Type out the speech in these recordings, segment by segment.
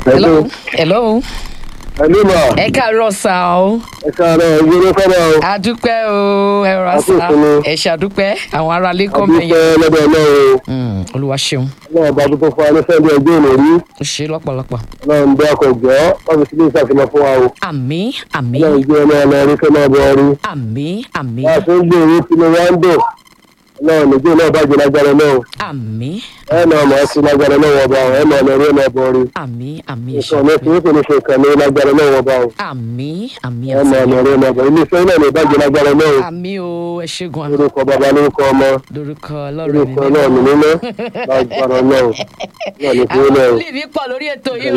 Hello. Hello. Hello ma. Ẹ káàárọ̀ sà o. Ẹ káàárọ̀ ìgbéró fẹ́rẹ̀ o. Adúpẹ́ o, ẹ rọra sà. Ẹ ṣàdúpẹ́ àwọn ará ilé kọ́ mẹ́yìn. Adúpẹ́ lọ́dọ̀ Ọlọ́run. Olúwa ṣeun. Ọlọ́run bá dúpẹ́ fún wa ní sẹ́ndí ẹgbẹ́ ìlérí. Ó ṣe lọ́pọ̀lọpọ̀. Ọlọ́run bẹ́ ọkọ̀ jọ́ ọ́fíìsì ilé ìṣàfihàn fún wa o. Àmín, àmín. Ọlọ́run jẹ́ ọmọ ọlọ́run fẹ́ máa bọ̀ ọ́rí. Àmín, àmín. Bá a ṣe ń gbé owó sínú wáńdò. Ọlọ́run nìjẹ́ náà bàjẹ́ lágbára náà. Àmín. Ẹ náà mọ̀ ọ́ sí lágbára náà wọ́n bá ọ̀ ẹ máa lọ rí ẹ̀ máa bọ̀ ọ́rí. Àmín, àmín. Ìkànnì tí kò ní ṣe ìkànnì lágbára náà wọ́n bá ọ̀. Àmín, àmín. Ẹ máa lọ rí ẹ̀ máa bọ̀ ilé iṣẹ́ náà ní bàjẹ́ lágbára náà. Àmín o, ẹ ṣẹ́gun àmín. Lórúkọ bàbá lórúkọ ọmọ. Lórúkọ Ọlọ́run mi. Lórúkọ náà mi nínú. Lágbára náà. Náà ní kúrò náà. Àwọn olè pọ̀ lórí ètò yìí.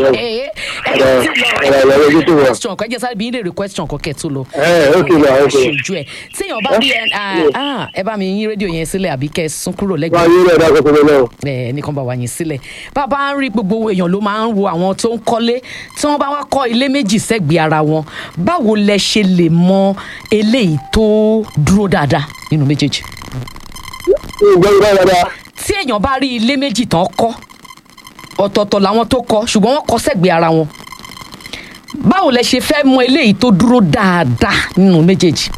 Question kan jẹ́ sáré bí ilé question kan kẹ́ tó lọ. Ok ma ok. Ṣojú ẹ̀. Téèyàn bá bí ẹ bá mi yín rédíò yẹn sílẹ̀ àbí kẹ́ ẹ sún kúrò Wá lẹ́gbẹ̀ẹ́. yín rẹ̀ dákọ̀ tó lọ. Nìkan bá wà yín sílẹ̀. Bàbá ń rí gbogbo èèyàn ló máa ń wo àwọn tó ń kọ́lé tí wọ́n bá wá kọ́ ilé méjì sẹ́gbẹ̀ẹ́ ara wọn. Báwo lẹ ṣe lè mọ eléyìí tó dúró dáadáa nínú méjèèjì? Ìgbẹ́ ìgbà dáadáa. Tí èèyàn bá rí ilé méjì tán kọ́ ọ̀tọ̀ọ̀tọ̀ làwọn tó kọ́ ṣùgbọ́n wọ́n kọ́ sẹ́gbẹ̀ẹ́ ara wọn. Báwo lẹ ṣe fẹ́ mọ eléyìí tó dúró dáadáa nínú méjèèjì?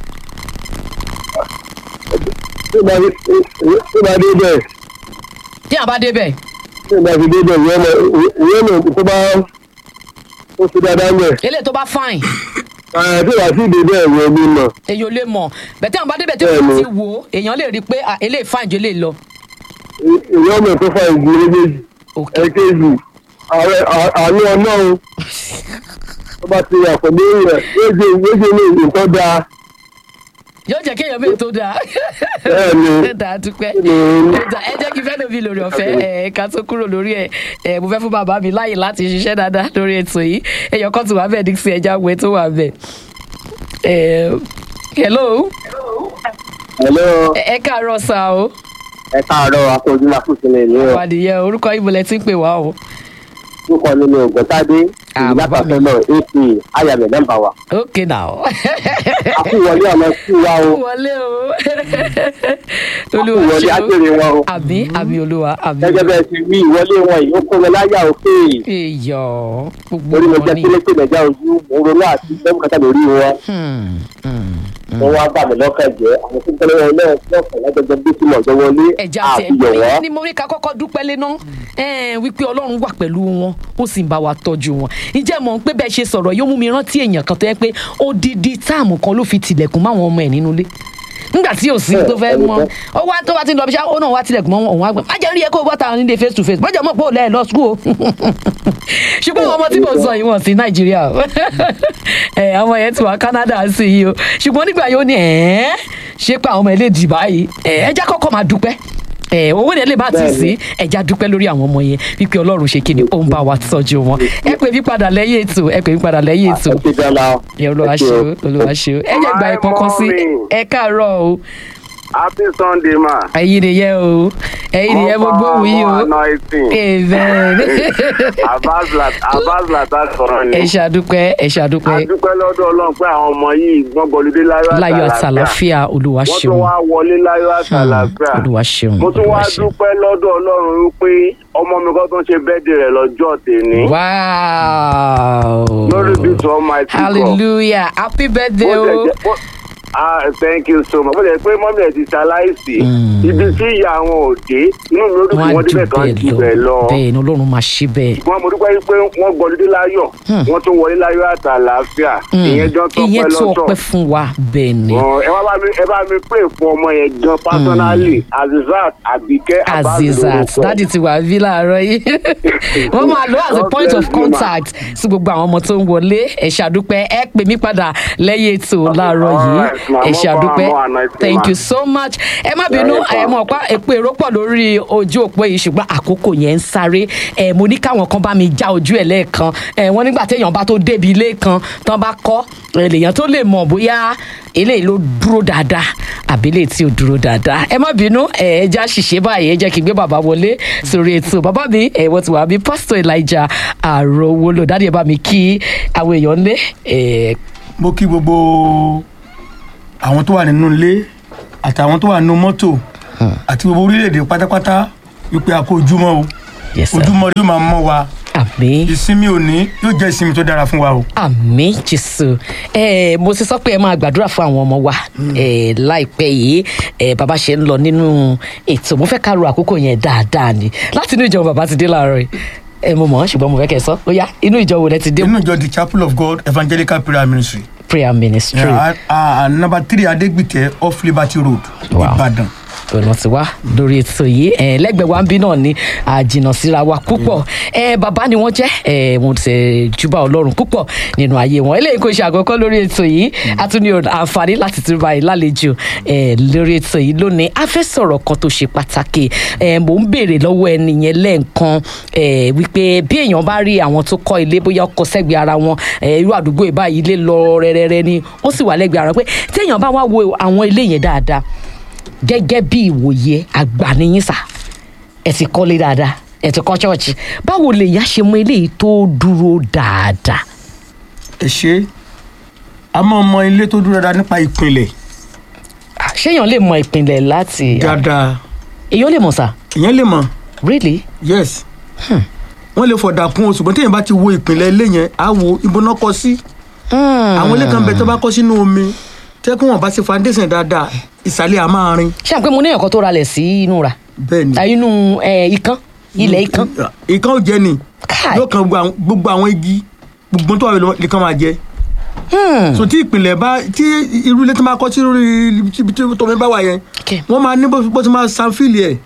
Tí o bá dé bẹ́ẹ̀. Tí àwọn bá débẹ̀. Tí o bá fi dé bẹ́ẹ̀ ìwé náà tó bá ó fi dáadáa mẹ́. Eléyìí tó bá fine. Tí o bá sì dé bẹ́ẹ̀ ìwé mi mọ̀. Èyàn ò lè mọ̀ bẹ́ẹ̀ tí àwọn bá débẹ̀ tí wọ́n ti wò ó èèyàn lè rí i pé eléyìí fine ju eléyìí lọ. Ìwé ọmọ tó fa ìgbì méjèèjì. Ẹ̀kejì àánú Ọlọ́run. Tó bá ti yà pẹ̀lú rẹ̀ méje ní nǹkan dáa. Yóò jẹ́ kéèyàn méjì tó dáa. Bẹ́ẹ̀ni. Dáa dúpẹ́. Ẹ jẹ́ kí fẹ́ẹ́ lóbi lórí ọ̀fẹ́ ká tó kúrò lórí ẹ̀ mo fẹ́ fún bàbá mi láàyè láti ṣiṣẹ́ dáadáa lórí ètò yìí. Èèyàn kan ti wà bẹ́ẹ̀ Dixie ẹja wẹ̀ tó wà bẹ́ẹ̀. Hello. Hello. Ẹ káàárọ̀ sà o. Ẹ káàárọ̀ akójúmọ́ akúnṣe ní o. Àwàdìyẹ orúkọ ibo lẹ ti ń pè wá o. Orúkọ mi ni Ògùntádé. Ìyábàfẹ́ náà AP Ayàmẹ̀ nọ́mbà wa. Okay now. Àkúwọlé ọ̀nà sí wa o. Wọlé o. Àkúwọlé àgbèrè wọn o. Àbí olúwa àbí. Gẹ́gẹ́ bẹ́ẹ̀ ti wí ìwọlé wọn yìí ó kó mi láyà òkè. Èèyàn gbogbo Orí mo wọn jẹ́ ni. kílé mẹ́jà ojú mo ronú àti lẹ́mùkátà lórí wọn. Wọ́n wá bà mí lọ́kàn jẹ́ àwọn tó ń tẹ́lẹ̀ wọn náà tí ọ̀sán lágbègbè bí tí mo jọ wọlé Ẹja àfihàn tiẹ̀ wọn. ní mo rí ká kọ́kọ́ dúpẹ́ lé náà wípé Ọlọ́run wà pẹ̀lú wọn ó sì ń bá wa tọ́jú wọn. Ǹjẹ́ mọ̀ pé bẹ́ẹ̀ ṣe sọ̀rọ̀ yóò mú mi rántí èèyàn kan tó yẹ pé odidi táàmù kan ló fi tilẹ̀kùn máwọn ọmọ ẹ̀ nínú ilé nígbà tí òsín tó fẹ́ mọ́ ó wá tó bá ti lọ bí ṣá ó náà wá tilẹ̀kùn mọ́ òun àgbẹ̀ má jẹ́ rí ẹ kó bọ́ta nílé face to face má jẹ́ mọ̀ pé ò lẹ́ẹ̀ lọ school o ṣùgbọ́n ọmọ tí mo sọ yìí wọ́n sí Nàìjíríà ọmọ yẹn ti wà Canada sí yìí o ṣùgbọ́n nígbà yóò ní ṣé pé àwọn ọmọ ilé dì báyìí ẹja kọ́kọ́ máa dúpẹ́ owó yẹn lè má ti sí ẹja dúpẹ́ lórí àwọn ọmọ yẹn wípé Ọlọ́run ṣe kí ni ó ń bá wa tọ́jú wọn ẹ pè mí padà lẹ́yìn ètò Olúwa ṣe ẹ jẹ́ gba ìpọn kan sí ẹ káàárọ̀ o. Happy Sunday ma. ẹ̀yin nìyẹn o mo gbóhùn yìí o. Abbas Latar sọ̀rọ̀ ni. ẹ ṣàdúpẹ́. Adúpẹ́ lọ́dọ̀ Ọlọ́run pé àwọn ọmọ yìí wọ́n gbọ́lódé láyọ̀ àtàlàfíà Olúwa wọ́n ṣeun. tún wá wọlé láyọ̀ àtàlàfíà. Olúwa ṣeun. Mo tún wá dúpẹ́ lọ́dọ̀ Ọlọ́run wípé ọmọ mi kan tó ń ṣe bẹ́ẹ̀dì rẹ̀ lọ́jọ́ tèmi. Wow. Glory be to Almighty God. Hallelujah. Happy birthday o. Thank you so much. Bó ṣe pé mọ́mí ẹ̀ ti ṣaláìsí ibi tí ìyá àwọn òde inú mi ló dùn kí wọ́n débẹ̀ kan jù bẹ́ẹ̀ lọ. bẹ́ẹ̀ ni Ọlọ́run máa ṣe bẹ́ẹ̀. Wọ́n mo dúpẹ́ pé wọ́n gbọ́dúdé láyọ̀ wọ́n tún wọlé láyọ̀ àtàlàáfíà ìyẹn jọ tọpẹ́ lọ́tọ̀. ìyẹn tó ọpẹ́ fún wa bẹ́ẹ̀ ni. ẹ bá mi pray fún ọmọ yẹn gan personally Azizat Abike Azizat dáàdi ti wà bí láàárọ̀ yìí wọ́n máa lo as a point of contact sí gbogbo àwọn ọmọ tó ń wọlé ẹ ṣàdúpẹ́ ẹ pè mí padà lẹ́yìn ètò láàárọ̀ yìí ẹ ṣàdúpẹ́ thank you so much ẹ má bínú ẹ mọ̀ pa èpò èrò pọ̀ lórí ojú òpó yìí ṣùgbọ́n àkókò yẹn ń sáré mo ní káwọn kan bá mi já ojú ẹ̀ lẹ́ẹ̀kan wọ́n nígbà téèyàn bá tó débi ilé kan tán bá kọ́ lèèyàn tó lè mọ̀ bóyá eléyìí ló dúró dáadáa àbí eléyìí tí ò dúró dáadáa ẹ má bínú ẹ já ṣìṣe báyìí ẹ jẹ́ kí n gbé bàbá wọlé sórí ètò bàbá mi wọ́n ti wà bí Pastor Elijah Arowolo dáàdi ẹ bá mi kí àwọn èèyàn lé. mo kí gbogbo àwọn tó wà nínú ilé àtàwọn tó wà nínú mọ́tò àti gbogbo orílẹ̀-èdè pátápátá wípé a kó ojúmọ́ o ojúmọ́ rí màá mọ́ wa àmín. ìsinmi òní yóò jẹ́ ìsinmi tó dára fún wa o. àmín jésù. Mo ti sọ pé ẹ máa gbàdúrà fún àwọn ọmọ wa láìpẹ́ yìí bàbá ṣe ń lọ nínú ètò mo fẹ́ ká ro àkókò yẹn dáadáa ni láti inú ìjọ bàbá ti dé láàárọ̀ yìí mo mọ̀ ṣùgbọ́n mo fẹ́ kẹ́ ẹ sọ ó yá inú ìjọ wo lẹ ti dé. inú ìjọ the Chapel of God Evangelical Prayer Ministry. Prayer Ministry. Number 3 Adegbite off Liberty Road, Ìbàdàn. ọ̀nà tí wá lórí ètò yìí lẹ́gbẹ̀ẹ́ wa ń bí náà ni àjìnà síra wa púpọ̀ bàbá ni wọ́n jẹ́ wọ́n ti júbà ọlọ́run púpọ̀ nínú ayé wọn eléyìí kò ṣe àkọ́kọ́ lórí ètò yìí a tún ní àǹfààní láti tún báyìí lálejò lórí ètò yìí lónìí a fẹ́ sọ̀rọ̀ kan tó ṣe pàtàkì mò ń béèrè lọ́wọ́ ẹni yẹn lẹ́ẹ̀kan wípé bí èèyàn bá rí àwọn tó kọ́ ilé bóyá ọkọ̀ sẹ́gbẹ̀ẹ́ ara wọn irú àdúgbò ìbáyìí ilé lọ rẹ́rẹ́rẹ́ ni ó sì wà lẹ́gbẹ̀ẹ́ ara wọn pé téèyàn bá wá wo àwọn ilé yẹn dáadáa gẹ́gẹ́ bí ìwòye àgbà nìyín sà ẹ ti kọ́lé dáadáa ẹ ti kọ́ ṣọ́ọ̀ṣì báwo lèèyàn ṣe mọ eléyìí tó dúró dáadáa. ẹ ṣe a máa mọ ilé tó dúró dáadáa nípa ìpìlẹ̀. ṣéèyàn lè mọ ìpìlẹ̀ láti. dáadáa. èèyàn lè mọ̀ sà. èèyàn lè mọ̀. really. yes. wọ́n lè fọ̀dà kún o ṣùgbọ́n téèyàn bá ti wo ìpìlẹ̀ ilé yẹn á wo ibo náà kọ́ sí. àwọn ilé kan bẹ tó bá kọ́ sínú omi tẹ́kùn wọn bá ṣe foundation dáadáa ìsàlẹ̀ a máa rin. ṣé àpé mo ní èèyàn kan tó ralẹ̀ sí inú ra. bẹ́ẹ̀ni inú ikán ilẹ̀ ikán. ikán ò jẹ ni yóò kan gbogbo àwọn igi gbogbo tó wà lè kàn máa jẹ. so tí ìpìlẹ̀ bá tí irú ilé tó máa kọ́ sí ibi tí tómi bá wà yẹn wọ́n máa ní bó ti máa sanfíìlì ẹ̀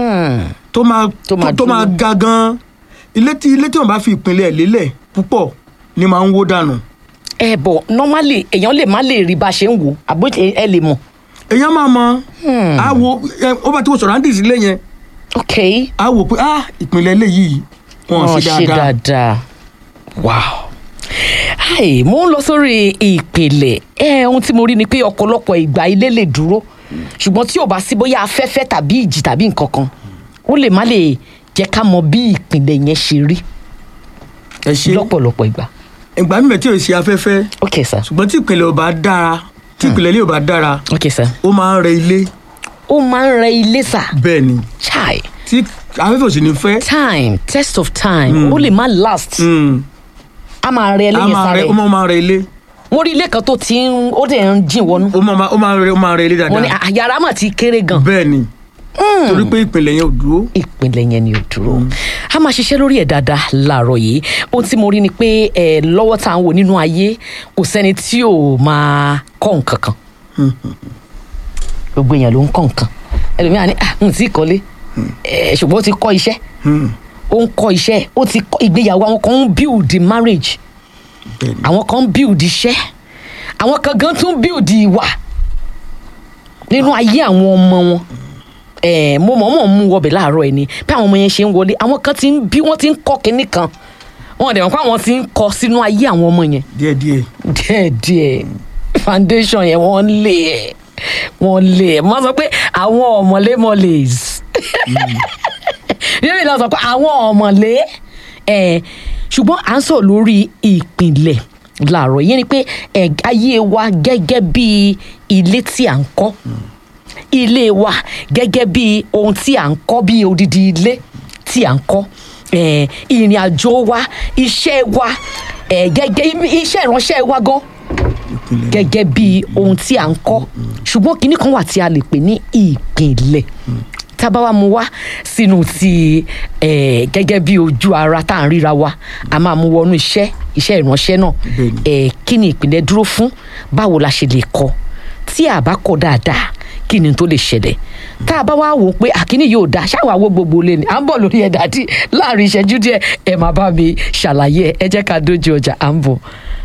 tó máa ga gan. ilé tí wọ́n bá fi ìpìlẹ̀ lélẹ̀ púpọ̀ ni máa ń wó dànù. Bọ̀ normally èèyàn lè má lè rí bá a ṣe ń wò àbó ẹ lè mọ̀. èèyàn máa mọ àwo ó bá ti wo surroundings ilé yẹn. ok. a wò pé ìpínlẹ̀ ilé yìí wọ́n ṣe dáadáa. wow. mo ń lọ sórí ìpìlẹ̀ ohun tí mo rí ni pé ọ̀pọ̀lọpọ̀ ìgbà ilé lè dúró ṣùgbọ́n tí ò bá sí bóyá afẹ́fẹ́ tàbí ìjì tàbí nǹkan kan ó lè má lè jẹ́ ká mọ bí ìpìlẹ̀ yẹn ṣe rí. ẹ ṣe lọ́pọ̀lọpọ̀ ìgbà. ìgbà mímẹ tí o ṣe afẹ́fẹ́. ok sir. ṣùgbọ́n tí ìpìlẹ̀ ò bá dára tí ìpìlẹ̀ ilé ò bá dára. ok sir. ó máa ń rẹ ilé. ó máa ń rẹ ilé sà. bẹ́ẹ̀ ni. chai. tí afẹ́fẹ́ ò sì ní fẹ́. time test of time ó lè má last. a máa rẹ ilé yẹn sáré. ó máa rẹ ilé. mo rí ilé kan tó ti ń ó dẹ̀ ń jìn wọnú. ó máa rẹ ilé dáadáa. mo ní yàrá mà ti kéré gan. bẹ́ẹ̀ ni. torí pé ìpìlẹ̀ yẹn ò dúró. ìpìlẹ̀ yẹn ni ò dúró. a máa ṣiṣẹ́ lórí ẹ̀ dáadáa láàárọ̀ yìí ohun tí mo rí ni pé lọ́wọ́ tá à ń wò nínú ayé kò sẹ́ni tí ò máa kọ́ nǹkan kan gbogbo èèyàn ló ń kọ́ nǹkan ẹlòmíràn ní n tí kọ́lé ṣùgbọ́n ó ti kọ́ iṣẹ́ ó ń kọ́ iṣẹ́ ó ti kọ́ ìgbéyàwó àwọn kan ń build marriage àwọn kan ń build iṣẹ́ àwọn kan gan tún build ìwà nínú ayé àwọn ọmọ wọn. Mo mọ̀ mú wọbẹ̀ láàárọ̀ ẹni bí àwọn ọmọ yẹn ṣe ń wọlé àwọn kan ti ń bí wọ́n ti ń kọ́ kinní kan wọ́n dẹ̀ wọ́n pé àwọn ti ń kọ́ sínú ayé àwọn ọmọ yẹn. díẹ̀díẹ̀ foundation yẹn wọ́n lé ẹ̀ máa sọ pé àwọn ọmọlémọlẹ́s yẹ́nì náà sọ pé àwọn ọmọlé ṣùgbọ́n à ń sọ lórí ìpìlẹ̀ láàárọ̀ yẹn ni pé ayé wa gẹ́gẹ́ bí ilé tí à ń kọ́. Ilé wa gẹ́gẹ́ bí ohun tí à ń kọ́ bí odidi ilé tí à ń kọ́ ìrìn àjò wa iṣẹ́ wa gẹ́gẹ́ iṣẹ́ ìránṣẹ́ wa gan gẹ́gẹ́ bí ohun tí à ń kọ́ ṣùgbọ́n kinní kan wà tí a lè pè ní ìpìlẹ̀ tá a bá wa mú wá sínú ti gẹ́gẹ́ bí ojú ara tá à ń ríra wa a máa mú wọnú iṣẹ́ ìránṣẹ́ náà kí ni ìpìlẹ̀ dúró fún báwo la ṣe lè kọ́ tí a bá kọ́ dáadáa kí ni tó lè ṣẹlẹ̀ tá a bá wá wò ó pé àkíní yóò dáa ṣáà wá wo gbogbo lé ní à ń bọ̀ lórí ẹ̀ dàdí láàrin ìṣẹ́jú díẹ̀ ẹ máa bá mi ṣàlàyé ẹ jẹ́ ká dójú ọjà à ń bọ̀.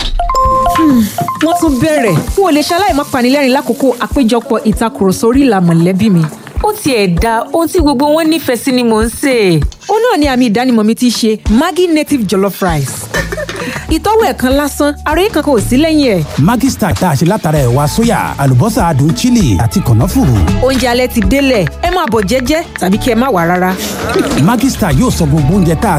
wọ́n tún bẹ̀rẹ̀ n ò lè ṣaláì má panilẹ́rìn lákòókò àpéjọpọ̀ ìtakùrọ̀sọ orí ìlà mọ̀lẹ́bí mi. ó tiẹ̀ da ohun tí gbogbo wọn nífẹ̀ẹ́ sí ni mò ń sè. ó náà ni àmì ìdánimọ̀ mi ti ṣe Maggi native jollof rice. ìtọ́wò ẹ̀ kan lásán ara yìí kankan ò sí lẹ́yìn ẹ̀. Maggi Star tá a ṣe látara ẹ̀wà sóyà àlùbọ́sà adùn chili àti kànáfùrù. oúnjẹ alẹ́ ti délẹ̀ ẹ máa bọ̀ jẹ́jẹ́ tàbí kí ẹ má wá rárá. Maggi Star yóò sọ gbogbo oúnjẹ tá a